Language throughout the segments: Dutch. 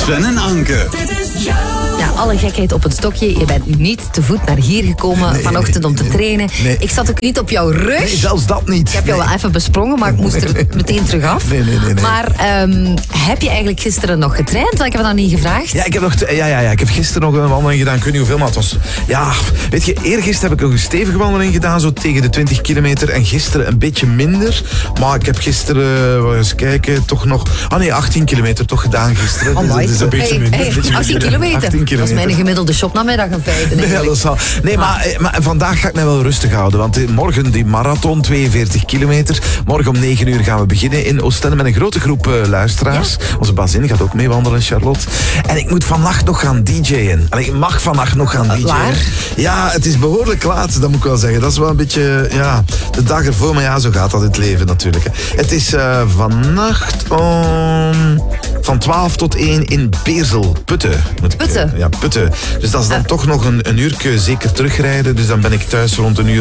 Sven en Anke. Ja, alle gekheid op het stokje. Je bent niet te voet naar hier gekomen vanochtend om te trainen. Nee. Ik zat ook niet op jouw rug. Nee, zelfs dat niet. Ik heb jou wel even besprongen, maar ik moest er meteen terug af. Nee. Maar heb je eigenlijk gisteren nog getraind? Want ik heb dat niet gevraagd. Ja, ik heb gisteren nog een wandeling gedaan. Ik weet niet hoeveel, maar het was... Ja, weet je, eergisteren heb ik nog een stevige wandeling gedaan, zo tegen de 20 kilometer. En gisteren een beetje minder. Maar ik heb gisteren, eens kijken, toch nog... 18 kilometer toch gedaan gisteren. Oh, Dus het is een beetje minder. 18 kilometer. Dat is mijn gemiddelde shopnamiddag in feite. Nee, dat is al... Nee, maar vandaag ga ik mij wel rustig houden. Want morgen die marathon, 42 kilometer. Morgen om 9 uur gaan we beginnen in Oostende met een grote groep luisteraars. Ja. Onze bazin gaat ook mee wandelen, Charlotte. En ik moet vannacht nog gaan DJ'en. En ik mag vannacht nog gaan DJ'en. Waar? Ja, het is behoorlijk laat, dat moet ik wel zeggen. Dat is wel een beetje, de dag ervoor. Maar ja, zo gaat dat in het leven natuurlijk. Het is vannacht van 12 tot 1 in Beersel, Putten. Putten? Ja, Putten. Dus dat is dan toch nog een uurtje zeker terugrijden. Dus dan ben ik thuis rond 2:30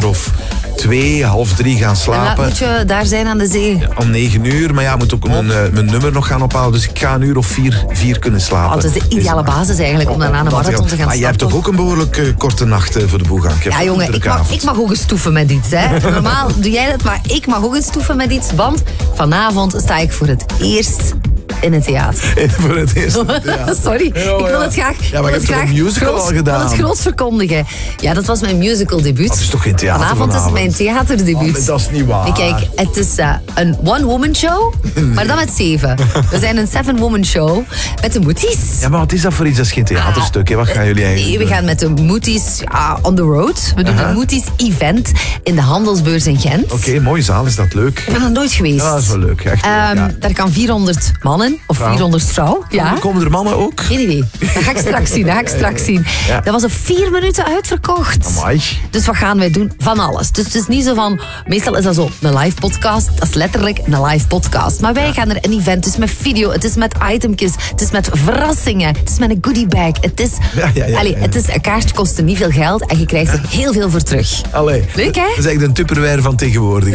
gaan slapen. En laat moet je daar zijn aan de zee? Ja, om 9 uur, maar ja, ik moet ook mijn nummer nog gaan ophalen. Dus ik ga 1 uur of 4 kunnen slapen. Dat is de ideale basis eigenlijk om daarna een marathon te gaan Maar jij hebt starten. toch ook een behoorlijk korte nacht voor de boeg. Ja jongen, ik mag ook eens toeven met iets. Hè. Normaal doe jij dat, maar ik mag ook eens toeven met iets. Want vanavond sta ik voor het eerst in het theater. Voor het eerst in het theater. Sorry, ik wil het graag... Ja, maar je hebt toch een musical al gedaan? Ik wil het groot verkondigen. Ja, dat was mijn musical debuut. Dat is toch geen theater Vanavond is mijn theaterdebuut. Oh, dat is niet waar. Kijk, het is een one-woman show, maar dan met 7. We zijn een 7-woman show met de Moeties. Ja, maar wat is dat voor iets? Dat is geen theaterstuk, hè? Wat gaan jullie eigenlijk Nee, we gaan met de Moeties on the road. We doen een Moeties event in de Handelsbeurs in Gent. Oké, mooie zaal, is dat leuk? Ik ben er nooit geweest. Ja, dat is wel leuk. Echt, Daar kan 400 mannen of 400 vrouwen. Ja. Komen er mannen ook? Geen idee. Dat ga ik straks zien. Ja. Dat was op 4 minuten uitverkocht. Amai. Dus wat gaan wij doen? Van alles. Dus het is niet zo van... Meestal is dat zo een live podcast. Dat is letterlijk een live podcast. Maar wij gaan er een event. Het is met video. Het is met itemjes. Het is met verrassingen. Het is met een goodie bag. Het is... Het is, een kaartje kostte niet veel geld. En je krijgt er heel veel voor terug. Allee. Leuk, hè? Dat is eigenlijk de Tupperware van tegenwoordig.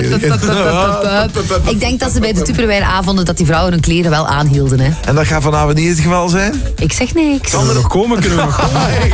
Ik denk dat ze bij de Tupperware-avonden dat die vrouwen hun kleren wel aanhielden. Hè. En dat gaat vanavond niet het geval zijn? Ik zeg niks. Kan er nog komen? Kunnen we nog komen?